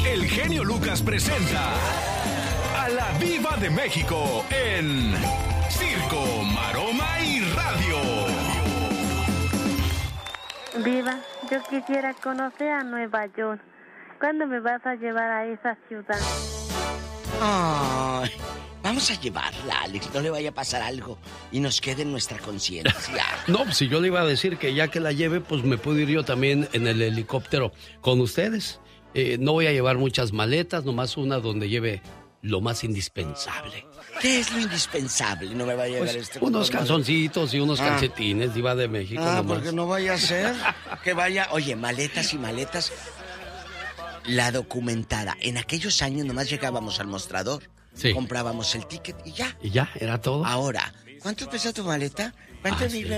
el genio Lucas presenta a la Viva de México en Circo, Maroma y Radio. Viva, yo quisiera conocer a Nueva York. ¿Cuándo me vas a llevar a esa ciudad? Ay, vamos a llevarla, Alex, no le vaya a pasar algo y nos quede en nuestra conciencia. No, si yo le iba a decir que ya que la lleve, pues me puedo ir yo también en el helicóptero con ustedes. No voy a llevar muchas maletas, nomás una donde lleve lo más indispensable. ¿Qué es lo indispensable? No me vaya a llevar pues, unos calzoncitos y unos calcetines, Diva de México. Nomás. Porque no vaya a ser que vaya... Oye, maletas y maletas... La documentada. En aquellos años nomás llegábamos al mostrador, sí, comprábamos el ticket y ya. Y ya, era todo. Ahora, ¿cuánto pesa tu maleta? ¿Cuánto? Sí.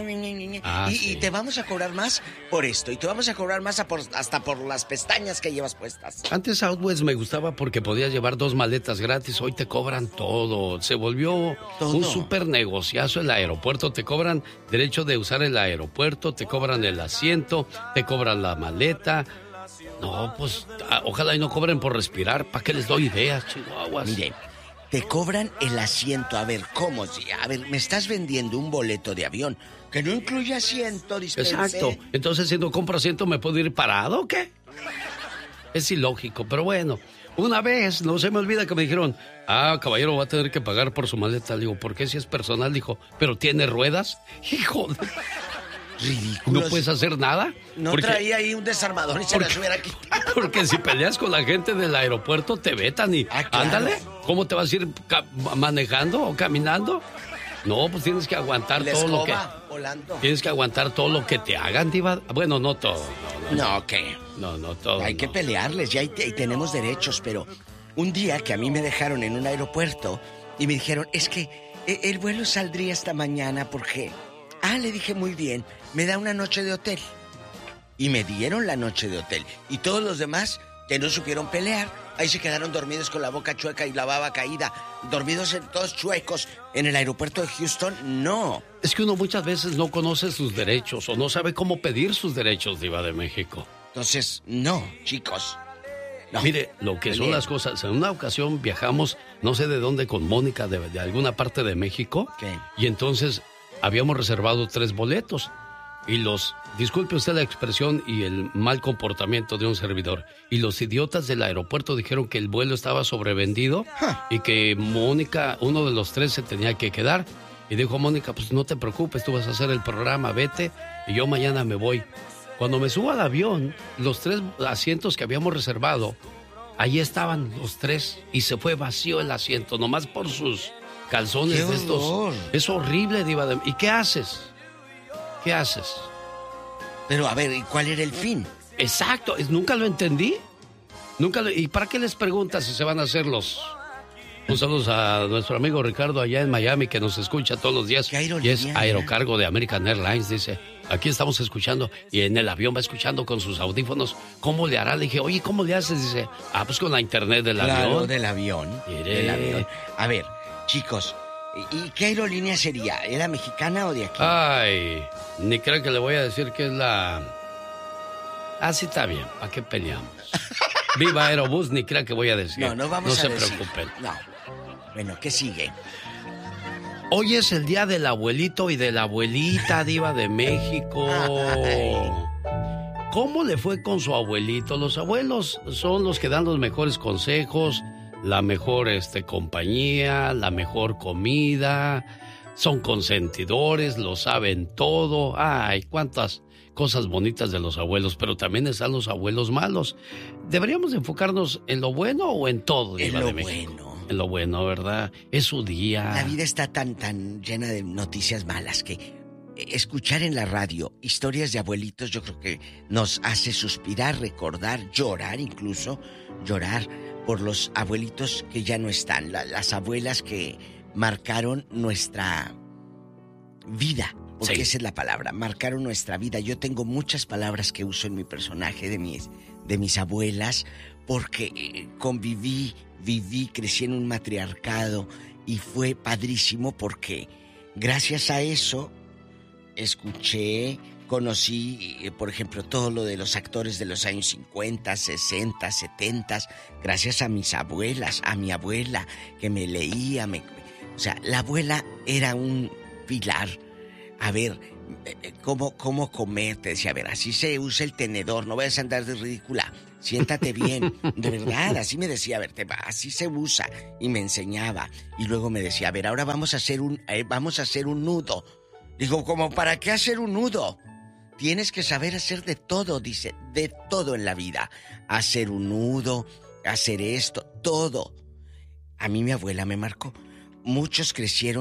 Y te vamos a cobrar más por esto. Y te vamos a cobrar más hasta por las pestañas que llevas puestas. Antes Southwest me gustaba porque podías llevar 2 maletas gratis. Hoy te cobran todo. Se volvió ¿todo? Un súper negociazo el aeropuerto. Te cobran derecho de usar el aeropuerto, te cobran el asiento, te cobran la maleta. No, pues, ojalá y no cobren por respirar. ¿Para qué les doy ideas, chihuahuas? Mire, te cobran el asiento. A ver, ¿cómo? A ver, me estás vendiendo un boleto de avión que no incluye asiento, dispense. Exacto. Entonces, si no compro asiento, ¿me puedo ir parado o qué? Es ilógico, pero bueno. Una vez, no se me olvida que me dijeron, caballero, va a tener que pagar por su maleta. Le digo, ¿por qué si es personal? Dijo, ¿pero tiene ruedas? Hijo de... Ridículo. ¿No puedes hacer nada? No traía ahí un desarmador y se las hubiera quitado. Porque si peleas con la gente del aeropuerto, te vetan y... Claro. Ándale, ¿cómo te vas a ir manejando o caminando? No, pues tienes que aguantar todo lo que... volando. Tienes que aguantar todo lo que te hagan, Diva. Bueno, no todo. No, ¿qué? No, todo. Hay que pelearles, ya tenemos derechos, pero... Un día que a mí me dejaron en un aeropuerto y me dijeron, es que el vuelo saldría esta mañana, ¿por qué? Le dije, muy bien, me da una noche de hotel. Y me dieron la noche de hotel. Y todos los demás que no supieron pelear, ahí se quedaron dormidos con la boca chueca y la baba caída. Dormidos todos chuecos en el aeropuerto de Houston, no. Es que uno muchas veces no conoce sus derechos o no sabe cómo pedir sus derechos, Diva de México. Entonces, no, chicos. No. Mire, lo que son las cosas. En una ocasión viajamos, no sé de dónde, con Mónica, de alguna parte de México. ¿Qué? Y entonces... habíamos reservado 3 boletos y disculpe usted la expresión y el mal comportamiento de un servidor, y los idiotas del aeropuerto dijeron que el vuelo estaba sobrevendido y que Mónica, uno de los 3, se tenía que quedar. Y dijo Mónica, pues no te preocupes, tú vas a hacer el programa, vete y yo mañana me voy. Cuando me subo al avión, los 3 asientos que habíamos reservado, ahí estaban los 3 y se fue vacío el asiento, nomás por sus... calzones de estos. Es horrible, Diva de... ¿Y qué haces? ¿Qué haces? Pero a ver, ¿y cuál era el fin? Exacto, nunca lo entendí. ¿Y para qué les preguntas si se van a hacer los... Un saludo a nuestro amigo Ricardo allá en Miami, que nos escucha todos los días. Y es aerocargo de American Airlines, dice. Aquí estamos escuchando, y en el avión va escuchando con sus audífonos. ¿Cómo le hará? Le dije, oye, ¿cómo le haces? Dice, pues con la internet del avión. Del avión. Del avión. A ver, chicos, ¿y qué aerolínea sería? ¿Era mexicana o de aquí? Ay, ni creo que le voy a decir que es la... sí está bien, ¿para qué peleamos? Viva Aerobús, ni creo que voy a decir. No vamos a decir. No se preocupen. No. Bueno, ¿qué sigue? Hoy es el día del abuelito y de la abuelita, Diva de México. ¿Cómo le fue con su abuelito? Los abuelos son los que dan los mejores consejos, la mejor compañía, la mejor comida, son consentidores, lo saben todo. Ay, cuántas cosas bonitas de los abuelos, pero también están los abuelos malos. ¿Deberíamos enfocarnos en lo bueno o en todo, Diva de México? Bueno. En lo bueno, ¿verdad? Es su día. La vida está tan llena de noticias malas que escuchar en la radio historias de abuelitos, yo creo que nos hace suspirar, recordar, llorar incluso, llorar por los abuelitos que ya no están, las abuelas que marcaron nuestra vida, porque sí, esa es la palabra, marcaron nuestra vida. Yo tengo muchas palabras que uso en mi personaje de mis abuelas, porque conviví, viví, crecí en un matriarcado y fue padrísimo porque gracias a eso escuché Conocí, por ejemplo, todo lo de los actores de los años 50, 60, 70, gracias a mis abuelas, a mi abuela, que me leía, o sea, la abuela era un pilar. A ver, ¿cómo comer? Te decía, a ver, así se usa el tenedor, no vayas a andar de ridícula, siéntate bien. De verdad, así me decía, a ver, así se usa. Y me enseñaba. Y luego me decía, a ver, ahora vamos a hacer un nudo. Digo, ¿cómo para qué hacer un nudo? Tienes que saber hacer de todo, dice, de todo en la vida. Hacer un nudo, hacer esto, todo. A mí mi abuela me marcó. Muchos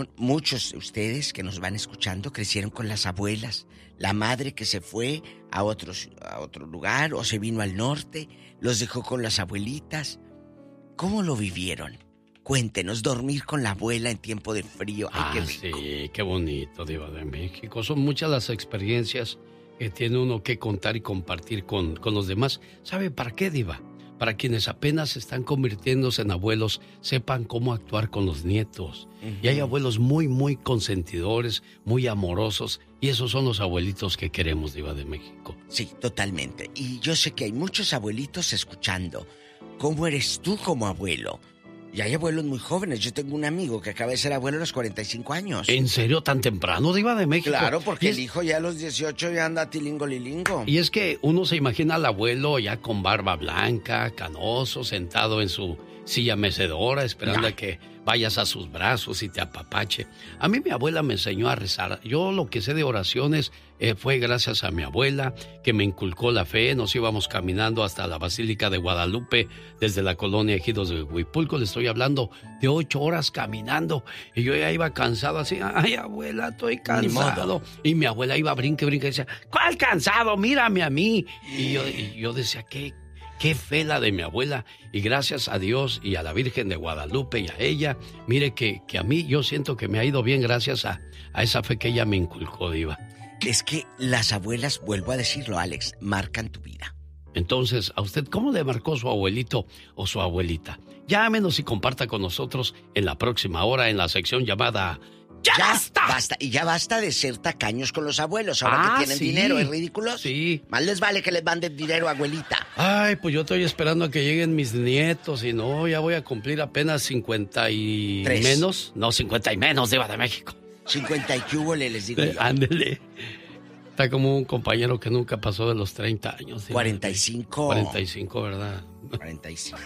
de ustedes que nos van escuchando, crecieron con las abuelas. La madre que se fue a otro lugar o se vino al norte, los dejó con las abuelitas. ¿Cómo lo vivieron? Cuéntenos, dormir con la abuela en tiempo de frío. Ay, qué rico. Sí, qué bonito, Diva de México. Son muchas las experiencias que tiene uno que contar y compartir con los demás. ¿Sabe para qué, Diva? Para quienes apenas están convirtiéndose en abuelos, sepan cómo actuar con los nietos. Uh-huh. Y hay abuelos muy, muy consentidores, muy amorosos, y esos son los abuelitos que queremos, Diva de México. Sí, totalmente. Y yo sé que hay muchos abuelitos escuchando. ¿Cómo eres tú como abuelo? Y hay abuelos muy jóvenes. Yo tengo un amigo que acaba de ser abuelo a los 45 años. ¿En serio? ¿Tan temprano, Diva de México? Claro, porque el hijo ya a los 18 ya anda tilingo lilingo. Y es que uno se imagina al abuelo ya con barba blanca, canoso, sentado en su silla mecedora, esperando a que vayas a sus brazos y te apapache. A mí mi abuela me enseñó a rezar. Yo lo que sé de oraciones fue gracias a mi abuela, que me inculcó la fe. Nos íbamos caminando hasta la Basílica de Guadalupe, desde la colonia Ejidos de Huipulco. Le estoy hablando de 8 horas caminando. Y yo ya iba cansado así. Ay, abuela, estoy cansado. Y mi abuela iba brinque y decía, ¿cuál cansado? Mírame a mí. Y yo decía, Qué fe la de mi abuela, y gracias a Dios y a la Virgen de Guadalupe y a ella, mire que a mí yo siento que me ha ido bien gracias a esa fe que ella me inculcó, Diva. Es que las abuelas, vuelvo a decirlo, Alex, marcan tu vida. Entonces, ¿a usted cómo le marcó su abuelito o su abuelita? Llámenos y comparta con nosotros en la próxima hora en la sección llamada... ¡Ya basta! Y ya basta de ser tacaños con los abuelos. Ahora que tienen dinero, ¿es ridículo? Sí. Más les vale que les manden dinero, abuelita. Ay, pues yo estoy esperando a que lleguen mis nietos. Y no, ya voy a cumplir apenas 50 y menos. No, 50 y menos, Diva de México. 50 y qué hubo, les digo yo. Ándele. Está como un compañero que nunca pasó de los 30 años. Diva. 45. 45, ¿verdad? 45.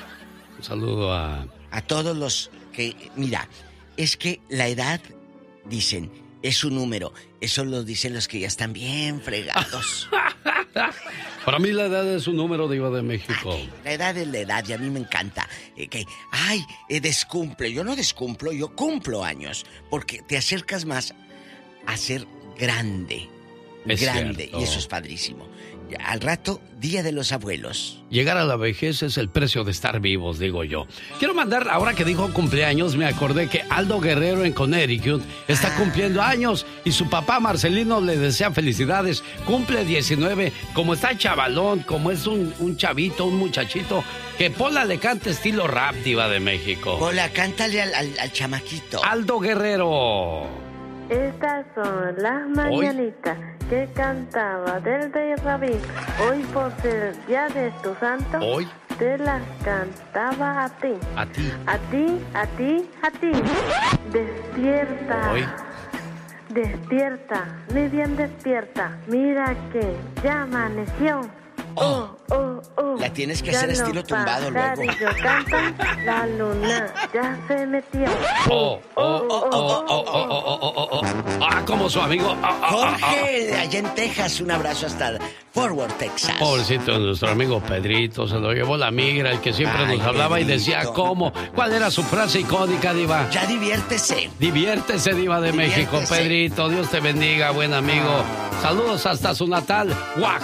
Un saludo a todos los que... Mira... Es que la edad, dicen, es un número. Eso lo dicen los que ya están bien fregados. Para mí la edad es un número, Diva de México. La edad es la edad y a mí me encanta. Descumple. Yo no descumplo, yo cumplo años. Porque te acercas más a ser grande. Es grande. Cierto. Y eso es padrísimo. Al rato, Día de los Abuelos. Llegar a la vejez es el precio de estar vivos, digo yo. Quiero mandar, ahora que dijo cumpleaños, me acordé que Aldo Guerrero en Connecticut está cumpliendo años y su papá Marcelino le desea felicidades. Cumple 19, como está chavalón, como es un chavito, un muchachito, que Pola le canta estilo rap, Diva de México. Pola, cántale al chamaquito. Aldo Guerrero. Estas son las mañanitas que cantaba del rey David. Hoy por ser día de tu santo, hoy te las cantaba a ti. A ti. A ti, a ti, a ti. Despierta. Hoy. Despierta, muy bien despierta. Mira que ya amaneció. Oh. La tienes que hacer estilo tumbado luego. Cantan, la luna ya se metió. Como su amigo Jorge, allá en Texas, un abrazo hasta Forward, Texas. Pobrecito, nuestro amigo Pedrito, se lo llevó la migra, el que siempre nos hablaba Pedrito. Y decía cómo. ¿Cuál era su frase icónica, Diva? Ya diviértese. Diviértese, Diva de México. Pedrito, Dios te bendiga, buen amigo. Saludos hasta su natal, Oaxaca.